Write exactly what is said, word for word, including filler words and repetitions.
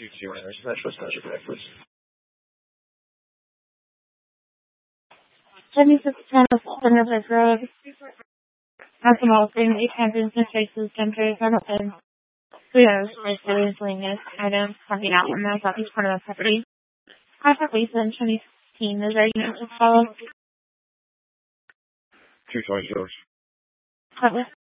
two two nine, Metro Special Breakfast. seventy-six ten of Thunderbird Road. Maximal thing, eight hundred and faces, temporary open. Three hours for serious willingness, items, parking out in the southeast corner of the property. Contact Lisa in twenty sixteen. Is there a unit to follow? two twenty-six. Cutlass.